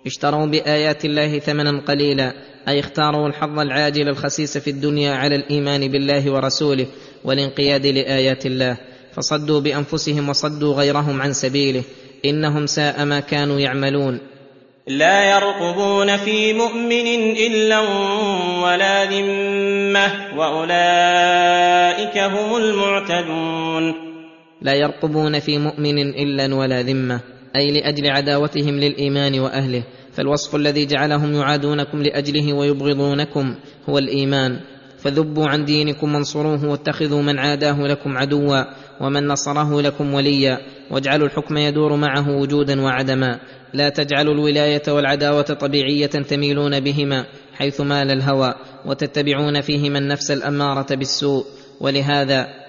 اشتروا بآيات الله ثمنا قليلا، أي اختاروا الحظ العاجل الخسيس في الدنيا على الإيمان بالله ورسوله والانقياد لآيات الله، فصدوا بأنفسهم وصدوا غيرهم عن سبيله، إنهم ساء ما كانوا يعملون. لا يرقبون في مؤمن إلا ولا ذمة وأولئك هم المعتدون. لا يرقبون في مؤمن إلا ولا ذمة، أي لأجل عداوتهم للإيمان وأهله، فالوصف الذي جعلهم يعادونكم لأجله ويبغضونكم هو الإيمان، فذبوا عن دينكم وانصروه واتخذوا من عاداه لكم عدوا ومن نصره لكم وليا، واجعلوا الحكم يدور معه وجودا وعدما، لا تجعلوا الولاية والعداوة طبيعية تميلون بهما حيث مال الهوى وتتبعون فيهما النفس الأمارة بالسوء، ولهذا